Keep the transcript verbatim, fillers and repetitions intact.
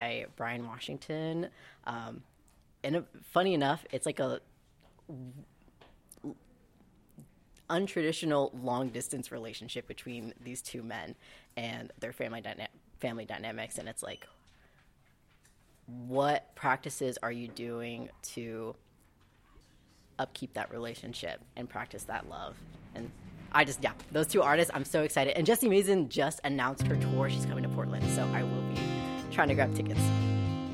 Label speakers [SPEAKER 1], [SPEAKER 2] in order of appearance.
[SPEAKER 1] by Brian Washington. Um, and uh, funny enough, it's like a untraditional long distance relationship between these two men and their family dyna- family dynamics. And it's like, what practices are you doing to upkeep that relationship and practice that love? And I just, yeah, those two artists, I'm so excited. And Jessie Mason just announced her tour. She's coming to Portland, so I will be trying to grab tickets.